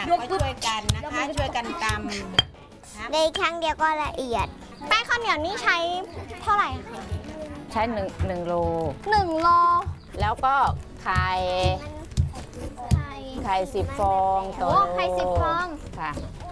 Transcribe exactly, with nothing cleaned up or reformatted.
ค่ะก็ช่วยกันนะคะช่วยกันตำในครั้งเดียวก็ละเอียดแป้งข้าวเหนียวนี่ใช้เท่าไหร่คะใช้หนึ่งหนึ่งโลหนึ่งโลแล้วก็ไข่ไข่สิบฟองต่อโลไข่สิบฟองค่ะ